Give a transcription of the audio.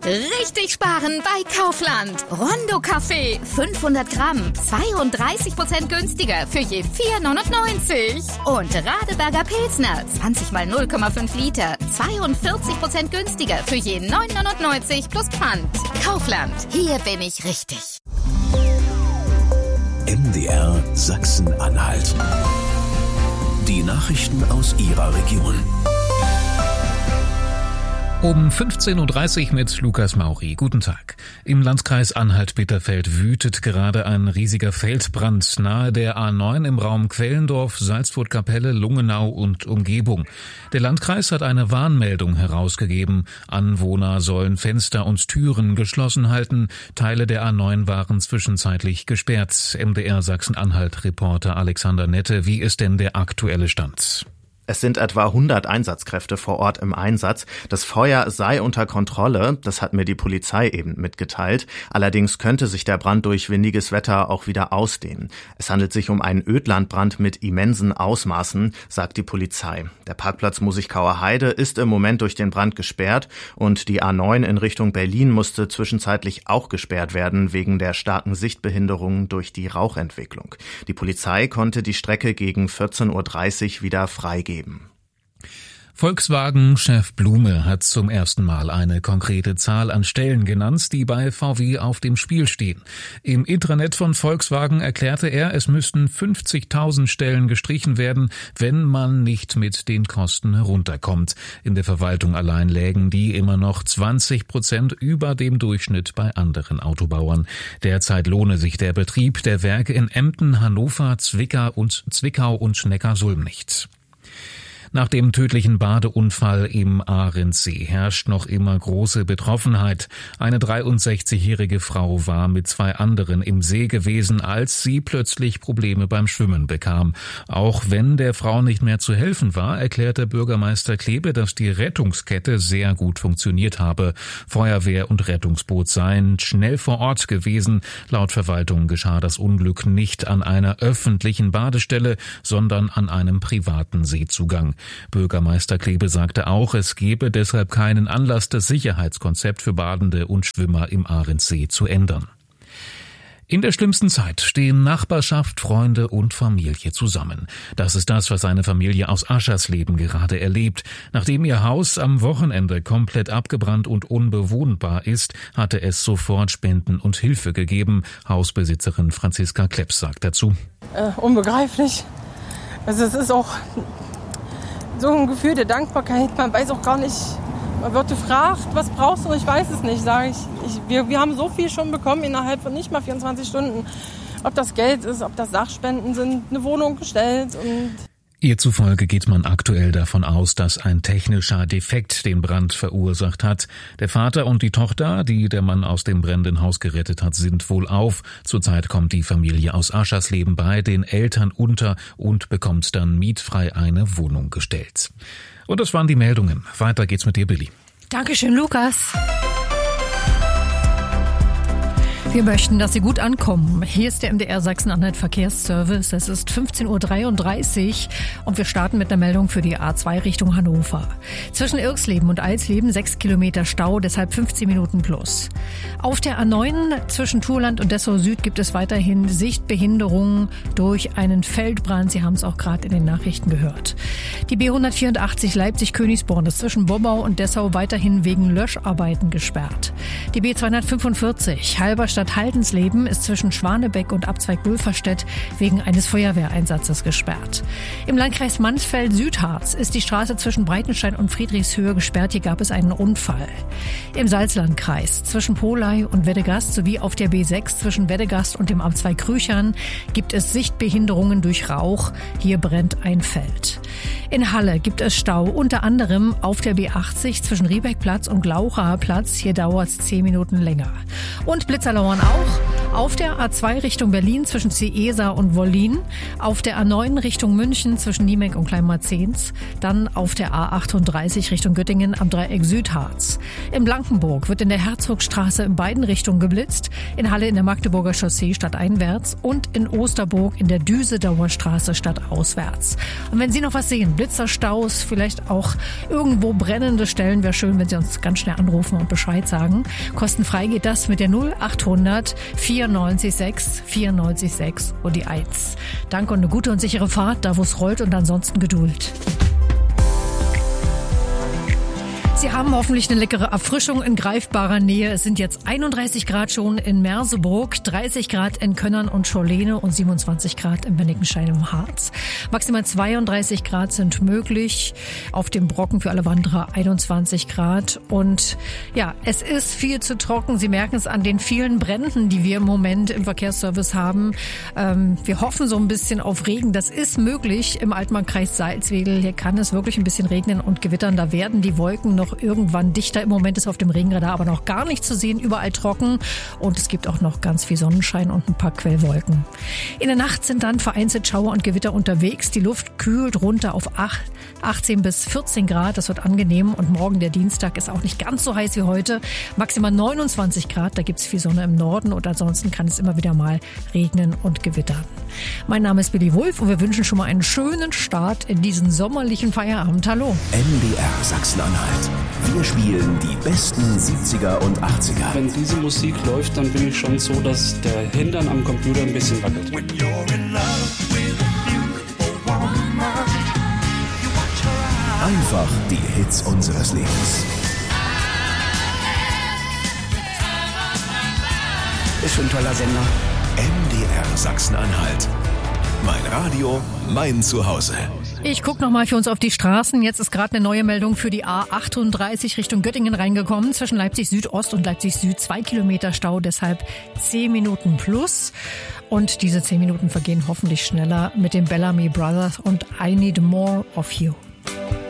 Richtig sparen bei Kaufland. Rondo Kaffee 500 Gramm, 32% günstiger für je 4,99. Und Radeberger Pilsner 20 mal 0,5 Liter, 42% günstiger für je 9,99 plus Pfand. Kaufland, hier bin ich richtig. MDR Sachsen-Anhalt. Die Nachrichten aus Ihrer Region. Um 15.30 Uhr mit Lukas Mauri. Guten Tag. Im Landkreis Anhalt-Bitterfeld wütet gerade ein riesiger Feldbrand nahe der A9 im Raum Quellendorf, Salzburg-Kapelle, Lungenau und Umgebung. Der Landkreis hat eine Warnmeldung herausgegeben. Anwohner sollen Fenster und Türen geschlossen halten. Teile der A9 waren zwischenzeitlich gesperrt. MDR Sachsen-Anhalt-Reporter Alexander Nette, wie ist denn der aktuelle Stand? Es sind etwa 100 Einsatzkräfte vor Ort im Einsatz. Das Feuer sei unter Kontrolle, das hat mir die Polizei eben mitgeteilt. Allerdings könnte sich der Brand durch windiges Wetter auch wieder ausdehnen. Es handelt sich um einen Ödlandbrand mit immensen Ausmaßen, sagt die Polizei. Der Parkplatz Musikauer Heide ist im Moment durch den Brand gesperrt und die A9 in Richtung Berlin musste zwischenzeitlich auch gesperrt werden wegen der starken Sichtbehinderungen durch die Rauchentwicklung. Die Polizei konnte die Strecke gegen 14.30 Uhr wieder freigeben. Volkswagen-Chef Blume hat zum ersten Mal eine konkrete Zahl an Stellen genannt, die bei VW auf dem Spiel stehen. Im Intranet von Volkswagen erklärte er, es müssten 50.000 Stellen gestrichen werden, wenn man nicht mit den Kosten herunterkommt. In der Verwaltung allein lägen die immer noch 20% über dem Durchschnitt bei anderen Autobauern. Derzeit lohne sich der Betrieb der Werke in Emden, Hannover, Zwickau und Neckarsulm nicht. Nach dem tödlichen Badeunfall im Ahrensee herrscht noch immer große Betroffenheit. Eine 63-jährige Frau war mit 2 anderen im See gewesen, als sie plötzlich Probleme beim Schwimmen bekam. Auch wenn der Frau nicht mehr zu helfen war, erklärte Bürgermeister Klebe, dass die Rettungskette sehr gut funktioniert habe. Feuerwehr und Rettungsboot seien schnell vor Ort gewesen. Laut Verwaltung geschah das Unglück nicht an einer öffentlichen Badestelle, sondern an einem privaten Seezugang. Bürgermeister Klebe sagte auch, es gebe deshalb keinen Anlass, das Sicherheitskonzept für Badende und Schwimmer im Ahrensee zu ändern. In der schlimmsten Zeit stehen Nachbarschaft, Freunde und Familie zusammen. Das ist das, was eine Familie aus Aschersleben gerade erlebt. Nachdem ihr Haus am Wochenende komplett abgebrannt und unbewohnbar ist, hatte es sofort Spenden und Hilfe gegeben. Hausbesitzerin Franziska Klepps sagt dazu. Unbegreiflich. Also es ist auch so ein Gefühl der Dankbarkeit. Man weiß auch gar nicht, man wird gefragt, was brauchst du? Ich weiß es nicht, sage ich. Wir haben so viel schon bekommen innerhalb von nicht mal 24 Stunden. Ob das Geld ist, ob das Sachspenden sind, eine Wohnung gestellt und... Ihr zufolge geht man aktuell davon aus, dass ein technischer Defekt den Brand verursacht hat. Der Vater und die Tochter, die der Mann aus dem brennenden Haus gerettet hat, sind wohlauf. Zurzeit kommt die Familie aus Aschersleben bei den Eltern unter und bekommt dann mietfrei eine Wohnung gestellt. Und das waren die Meldungen. Weiter geht's mit dir, Billy. Dankeschön, Lukas. Wir möchten, dass Sie gut ankommen. Hier ist der MDR Sachsen-Anhalt Verkehrsservice. Es ist 15.33 Uhr und wir starten mit einer Meldung für die A2 Richtung Hannover. Zwischen Irxleben und Alsleben 6 Kilometer Stau, deshalb 15 Minuten plus. Auf der A9 zwischen Thurland und Dessau Süd gibt es weiterhin Sichtbehinderungen durch einen Feldbrand. Sie haben es auch gerade in den Nachrichten gehört. Die B184 Leipzig-Königsborn ist zwischen Bobbau und Dessau weiterhin wegen Löscharbeiten gesperrt. Die B245 Halberstadt-Haldensleben ist zwischen Schwanebeck und Abzweig-Bulferstedt wegen eines Feuerwehreinsatzes gesperrt. Im Landkreis Mansfeld-Südharz ist die Straße zwischen Breitenstein und Friedrichshöhe gesperrt. Hier gab es einen Unfall. Im Salzlandkreis zwischen Polei und Weddegast sowie auf der B6 zwischen Weddegast und dem Abzweig Krüchern gibt es Sichtbehinderungen durch Rauch. Hier brennt ein Feld. In Halle gibt es Stau, unter anderem auf der B80 zwischen Riebeckplatz und Glauchaer Platz. Hier dauert es 10 Minuten länger. Und Blitzer lauern auch auf der A2 Richtung Berlin zwischen Ciesa und Wollin, auf der A9 Richtung München zwischen Niemek und Kleinmarzens, dann auf der A38 Richtung Göttingen am Dreieck Südharz. In Blankenburg wird in der Herzogstraße in beiden Richtungen geblitzt, in Halle in der Magdeburger Chaussee stadteinwärts und in Osterburg in der Düsedauer Straße stadtauswärts. Und wenn Sie noch was sehen, Blitzerstaus, vielleicht auch irgendwo brennende Stellen, wäre schön, wenn Sie uns ganz schnell anrufen und Bescheid sagen. Kostenfrei geht das mit der 0800 94 6 94 6 und die 1. Danke und eine gute und sichere Fahrt, da wo es rollt, und ansonsten Geduld. Sie haben hoffentlich eine leckere Erfrischung in greifbarer Nähe. Es sind jetzt 31 Grad schon in Merseburg, 30 Grad in Könnern und Schorlene und 27 Grad in Bennigenstein im Harz. Maximal 32 Grad sind möglich. Auf dem Brocken für alle Wanderer 21 Grad. Und ja, es ist viel zu trocken. Sie merken es an den vielen Bränden, die wir im Moment im Verkehrsservice haben. Wir hoffen so ein bisschen auf Regen. Das ist möglich im Altmarkkreis Salzwedel. Hier kann es wirklich ein bisschen regnen und gewittern. Da werden die Wolken noch irgendwann dichter. Im Moment ist auf dem Regenradar aber noch gar nicht zu sehen, überall trocken, und es gibt auch noch ganz viel Sonnenschein und ein paar Quellwolken. In der Nacht sind dann vereinzelt Schauer und Gewitter unterwegs. Die Luft kühlt runter auf 18 bis 14 Grad. Das wird angenehm, und morgen, der Dienstag, ist auch nicht ganz so heiß wie heute. Maximal 29 Grad, da gibt es viel Sonne im Norden, und ansonsten kann es immer wieder mal regnen und gewittern. Mein Name ist Billy Wulff und wir wünschen schon mal einen schönen Start in diesen sommerlichen Feierabend. Hallo. MDR Sachsen-Anhalt. Wir spielen die besten 70er und 80er. Wenn diese Musik läuft, dann bin ich schon so, dass der Hintern am Computer ein bisschen wackelt. Einfach die Hits unseres Lebens. Ist schon ein toller Sender. MDR Sachsen-Anhalt. Mein Radio, mein Zuhause. Ich gucke nochmal für uns auf die Straßen. Jetzt ist gerade eine neue Meldung für die A38 Richtung Göttingen reingekommen. Zwischen Leipzig Südost und Leipzig Süd 2 Kilometer Stau, deshalb 10 Minuten plus. Und diese 10 Minuten vergehen hoffentlich schneller mit den Bellamy Brothers und I Need More of You.